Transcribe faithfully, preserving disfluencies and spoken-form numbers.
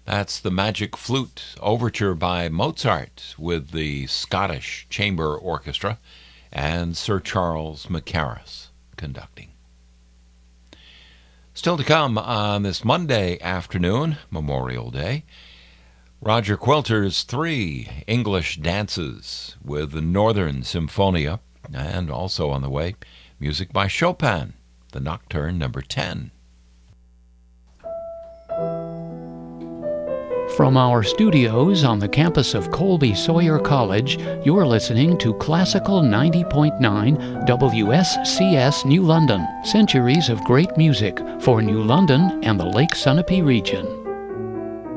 That's the Magic Flute Overture by Mozart with the Scottish Chamber Orchestra and Sir Charles Mackerras conducting. Still to come on this Monday afternoon, Memorial Day, Roger Quilter's Three English Dances with the Northern Symphonia, and also on the way, music by Chopin, the Nocturne number ten. From our studios on the campus of Colby Sawyer College, you're listening to Classical ninety point nine W S C S New London, centuries of great music for New London and the Lake Sunapee region.